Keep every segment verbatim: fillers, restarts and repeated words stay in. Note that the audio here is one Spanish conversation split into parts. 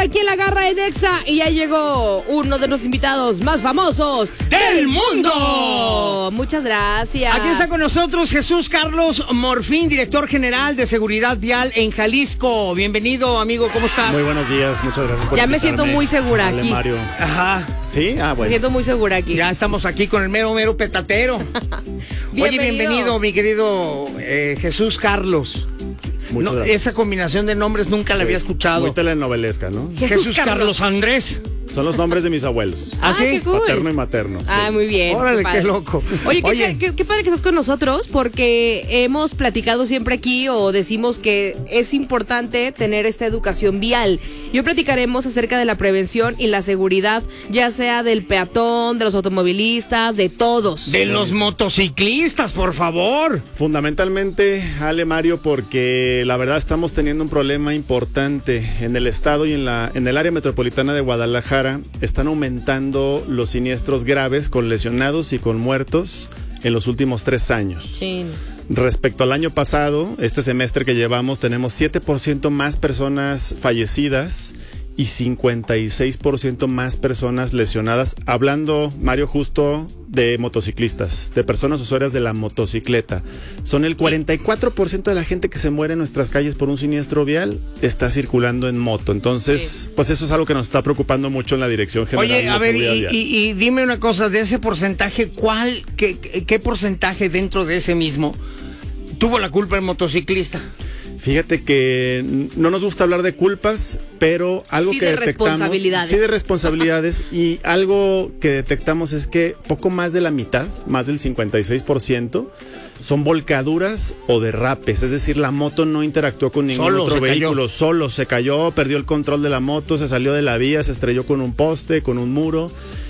aquí en La Garra en Exa y ya llegó uno de los invitados más famosos del mundo. Muchas gracias. Aquí está con nosotros Jesús Carlos Morfín, director general de Seguridad Vial en Jalisco. Bienvenido, amigo, ¿cómo estás? Muy buenos días, muchas gracias por Ya me siento muy segura Dale, aquí. Mario. Ajá. ¿Sí? Ah, Me bueno. siento muy segura aquí. Ya estamos aquí con el mero, mero petatero. Bienvenido. Oye, bienvenido, mi querido eh, Jesús Carlos. Muchas No, gracias. esa combinación de nombres nunca la había escuchado. Muy telenovelesca, ¿no? Jesús Jesús Carlos. Carlos Andrés. Son los nombres de mis abuelos. Ah, ¿Ah, sí? qué cool. Paterno y materno. sí. Ah, muy bien. Órale, padre. qué loco. Oye, qué, Oye. qué- qué padre que estás con nosotros porque hemos platicado siempre aquí o decimos que es importante tener esta educación vial. Y hoy platicaremos acerca de la prevención y la seguridad, ya sea del peatón, de los automovilistas, de todos. De los motociclistas, por favor. Fundamentalmente, Ale, Mario, porque la verdad estamos teniendo un problema importante en el estado y en la en el área metropolitana de Guadalajara. Están aumentando los siniestros graves con lesionados y con muertos en los últimos tres años. Chin. Respecto al año pasado, este semestre que llevamos, tenemos siete por ciento más personas fallecidas y cincuenta y seis por ciento más personas lesionadas. Hablando, Mario, justo de motociclistas, de personas usuarias de la motocicleta. Son el cuarenta y cuatro por ciento de la gente que se muere en nuestras calles por un siniestro vial está circulando en moto. Entonces, Sí. pues eso es algo que nos está preocupando mucho en la Dirección General Oye, de a ver, Seguridad y, Vial. y- y dime una cosa, de ese porcentaje, ¿cuál, qué, qué porcentaje dentro de ese mismo tuvo la culpa el motociclista? Fíjate que no nos gusta hablar de culpas, pero algo Sí que de detectamos, responsabilidades. sí de responsabilidades y algo que detectamos es que poco más de la mitad, más del cincuenta y seis por ciento son volcaduras o derrapes, es decir, la moto no interactuó con ningún Solo otro se cayó. vehículo, solo se cayó, perdió el control de la moto, se salió de la vía, se estrelló con un poste, con un muro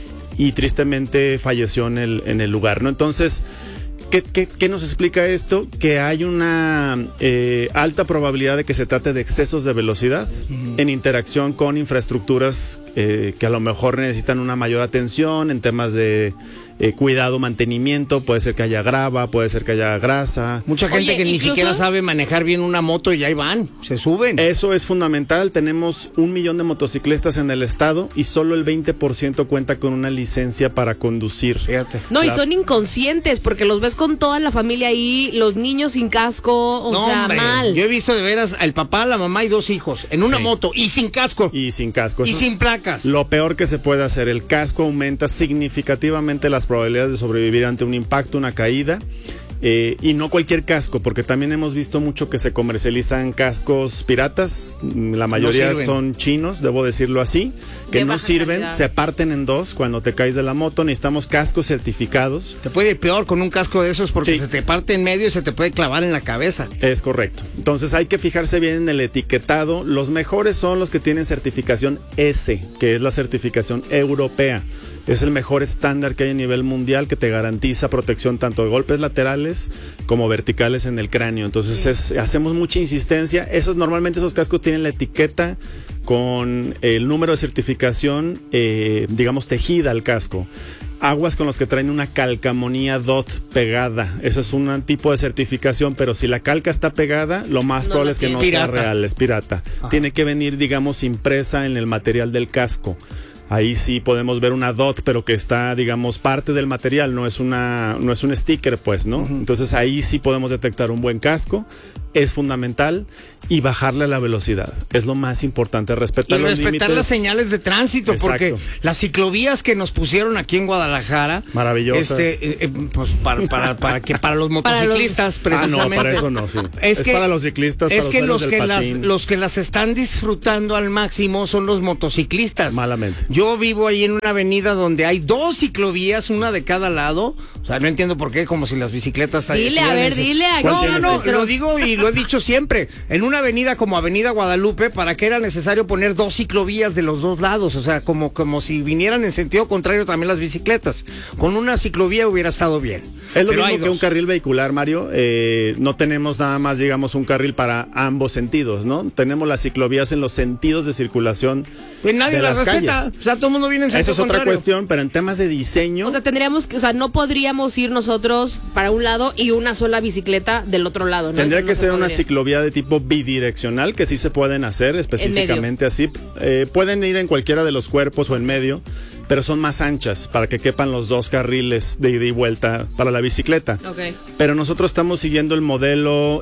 y tristemente falleció en el en el lugar, ¿no? Entonces, ¿Qué, qué, qué nos explica esto? Que hay una eh, alta probabilidad de que se trate de excesos de velocidad uh-huh. en interacción con infraestructuras eh, que a lo mejor necesitan una mayor atención en temas de eh, cuidado, mantenimiento. Puede ser que haya grava, puede ser que haya grasa. Mucha gente Oye, que ni incluso- siquiera sabe manejar bien una moto y ahí van, se suben. Eso es fundamental. Tenemos un millón de motociclistas en el estado y solo el veinte por ciento cuenta con una licencia para conducir. Fíjate. No, y Claro. son inconscientes porque los ves con toda la familia ahí, los niños sin casco, o No, sea, hombre, mal. yo he visto de veras al papá, la mamá y dos hijos en una Sí. moto y sin casco y, Y sin casco. Eso es sin placas. Lo peor que se puede hacer, el casco aumenta significativamente las probabilidades de sobrevivir ante un impacto, una caída. Eh, y no cualquier casco, porque también hemos visto mucho que se comercializan cascos piratas, la mayoría sirven. son chinos, debo decirlo así, que De no baja sirven, calidad. se parten en dos cuando te caes de la moto. Necesitamos cascos certificados. Te puede ir peor con un casco de esos porque Sí. se te parte en medio y se te puede clavar en la cabeza. Es correcto. Entonces hay que fijarse bien en el etiquetado. Los mejores son los que tienen certificación S, que es la certificación europea. Es el mejor estándar que hay a nivel mundial que te garantiza protección tanto de golpes laterales como verticales en el cráneo. Entonces es- hacemos mucha insistencia. Esos normalmente esos cascos tienen la etiqueta con el número de certificación, eh, digamos, tejida al casco. Aguas con los que traen una calcamonía D O T pegada. Eso es un tipo de certificación, pero si la calca está pegada, lo más No probable la es que tiene. no sea Pirata. real, es pirata. Ajá. Tiene que venir, digamos, impresa en el material del casco. Ahí sí podemos ver una D O T, pero que está, digamos, parte del material, no es una, no es un sticker, pues, ¿no? Uh-huh. Entonces ahí sí podemos detectar un buen casco, es fundamental, y bajarle la velocidad. Es lo más importante, respetar Y los respetar límites. las señales de tránsito, Exacto. porque las ciclovías que nos pusieron aquí en Guadalajara, Maravillosas. este, eh, eh, pues para, para, para que para los Para los- motociclistas, Ah, precisamente. no, para eso no, sí. Es, Es que, para los ciclistas, es para que usuarios los del que las patín. los que las están disfrutando al máximo son los motociclistas. Malamente. Yo vivo ahí en una avenida donde hay dos ciclovías, una de cada lado. O sea, no entiendo por qué, como si las bicicletas. Dile, estuvieran a ver, en- dile, aquí No, no, tienes no, nuestro? lo digo y lo he dicho siempre. En una avenida como Avenida Guadalupe, ¿para qué era necesario poner dos ciclovías de los dos lados? O sea, como, como si vinieran en sentido contrario también las bicicletas. Con una ciclovía hubiera estado bien. Es lo Pero mismo hay que dos. un carril vehicular, Mario. Eh, no tenemos nada más, digamos, un carril para ambos sentidos, ¿no? Tenemos las ciclovías en los sentidos de circulación Pues nadie de las las respeta. calles. O sea, todo el mundo viene en Esa sentido es otra contrario. cuestión, pero en temas de diseño... O sea, tendríamos que, o sea, no podríamos ir nosotros para un lado y una sola bicicleta del otro lado, ¿no? Tendría Eso no que se ser una podría. ciclovía de tipo bidireccional, que sí se pueden hacer específicamente así. Eh, pueden ir en cualquiera de los cuerpos o en medio, pero son más anchas para que quepan los dos carriles de ida y vuelta para la bicicleta. Ok. Pero nosotros estamos siguiendo el modelo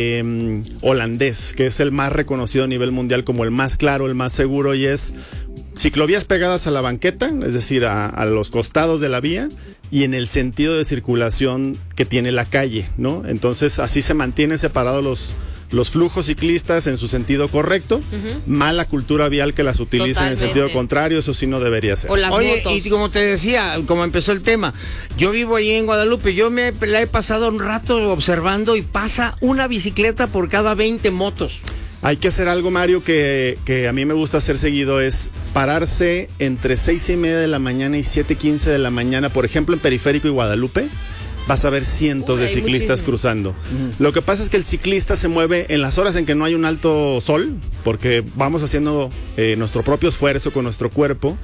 eh, holandés, que es el más reconocido a nivel mundial como el más claro, el más seguro, y es ciclovías pegadas a la banqueta, es decir, a, a los costados de la vía, y en el sentido de circulación que tiene la calle, ¿no? Entonces así se mantienen separados los, los flujos ciclistas en su sentido correcto. Uh-huh. Mala cultura vial que las utiliza Totalmente. En el sentido contrario, eso sí no debería ser. O las Oye, motos. Y como te decía, como empezó el tema, yo vivo ahí en Guadalupe, yo me la he pasado un rato observando y pasa una bicicleta por cada veinte motos. Hay que hacer algo, Mario, que, que a mí me gusta hacer seguido, es pararse entre seis y media de la mañana y siete quince de la mañana, por ejemplo, en Periférico y Guadalupe. Vas a ver cientos Uy, de ciclistas muchísimo. cruzando. Uh-huh. Lo que pasa es que el ciclista se mueve en las horas en que no hay un alto sol, porque vamos haciendo eh, nuestro propio esfuerzo con nuestro cuerpo.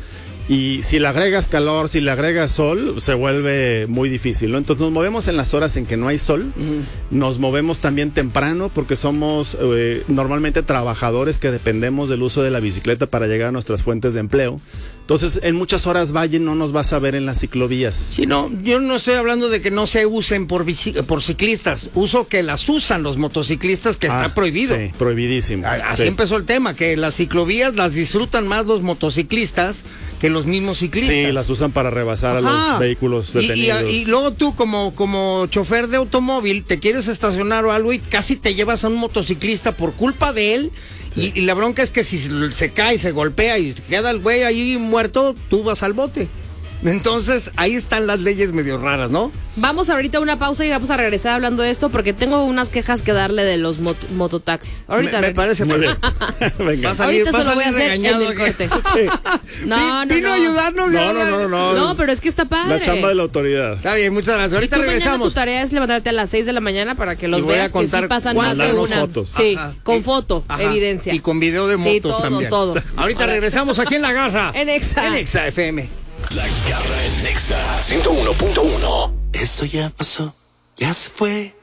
Y si le agregas calor, si le agregas sol, se vuelve muy difícil, ¿no? Entonces nos movemos en las horas en que no hay sol, uh-huh. Nos movemos también temprano porque somos eh, normalmente trabajadores que dependemos del uso de la bicicleta para llegar a nuestras fuentes de empleo. Entonces, en muchas horas valle no nos vas a ver en las ciclovías. Sí, no, yo no estoy hablando de que no se usen por, bici, por ciclistas, uso que las usan los motociclistas, que ah, está prohibido. Sí, prohibidísimo. Así sí. empezó el tema, que las ciclovías las disfrutan más los motociclistas que los mismos ciclistas. Sí, las usan para rebasar Ajá. a los vehículos detenidos. Y, y, y luego tú como, como chofer de automóvil te quieres estacionar o algo y casi te llevas a un motociclista por culpa de él. Sí. Y, y la bronca es que si se cae, se golpea y queda el güey ahí muerto, tú vas al bote. Entonces, ahí están las leyes medio raras, ¿no? Vamos ahorita a una pausa y vamos a regresar hablando de esto porque tengo unas quejas que darle de los mot mototaxis. Ahorita me, me parece muy bien. Venga. Vas a salir, ahorita vas se lo voy a hacer en el corte. Sí. No, no, Vino no. a ayudarnos. No, no, no, no. No, pero es que está padre. La chamba de la autoridad. Está bien, muchas gracias. Ahorita y tú regresamos. Mañana tu tarea es levantarte a las seis de la mañana para que los veas que sí pasan más de una. Fotos. Sí, Ajá. con foto, Ajá. evidencia. Y con video de motos sí, todo, también. todo. Ahorita Ahora. regresamos aquí en La Garra. En Exa. En Exa F M. La Garra en Nexa ciento uno punto uno. Eso ya pasó, ya se fue.